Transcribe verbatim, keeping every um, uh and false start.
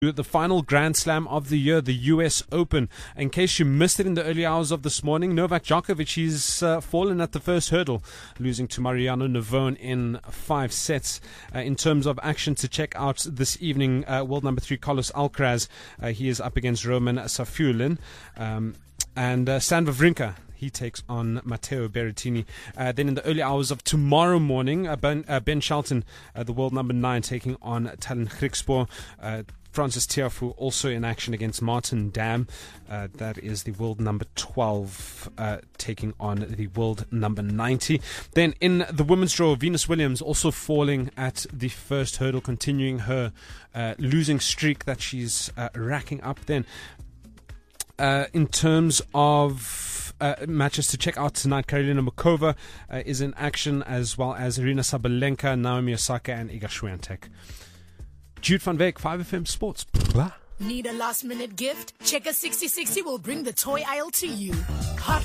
The final Grand Slam of the year, the U S Open. In case you missed it in the early hours of this morning, Novak Djokovic, he's uh, fallen at the first hurdle, losing to Mariano Navone in five sets. Uh, in terms of action to check out this evening, uh, world number three, Carlos Alcaraz, uh, he is up against Roman Safiullin. Um, and uh, Stan Wawrinka, he takes on Matteo Berrettini. Uh, then in the early hours of tomorrow morning, uh, Ben, uh, Ben Shelton, uh, the world number nine, taking on Tallon Griekspoor. Uh, Francis Tiafoe also in action against Martin Dam. Uh, that is the world number twelve uh, taking on the world number ninety. Then in the women's draw, Venus Williams also falling at the first hurdle, continuing her uh, losing streak that she's uh, racking up. Then uh, in terms of uh, matches to check out tonight, Karolina Muchova uh, is in action, as well as Aryna Sabalenka, Naomi Osaka and Iga Swiatek. Jude van Wyk, five F M Sports. Need a last minute gift? Checker sixty sixty will bring the toy aisle to you. Hot